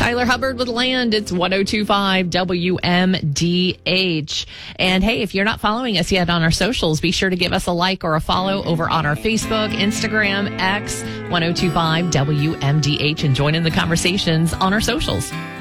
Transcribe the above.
Tyler Hubbard with Land. It's 102.5 WMDH. And hey, if you're not following us yet on our socials, be sure to give us a like or a follow over on our Facebook, Instagram, X, 102.5 WMDH, and join in the conversations on our socials.